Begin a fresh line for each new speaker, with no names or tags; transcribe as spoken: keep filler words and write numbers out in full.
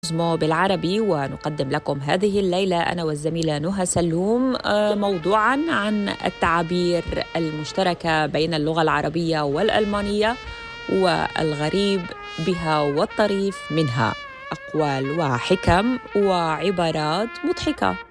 مو بالعربي، ونقدم لكم هذه الليلة أنا والزميلة نهى سلوم موضوعاً عن التعابير المشتركة بين اللغة العربية والألمانية والغريب بها والطريف منها، أقوال وحكم وعبارات مضحكة.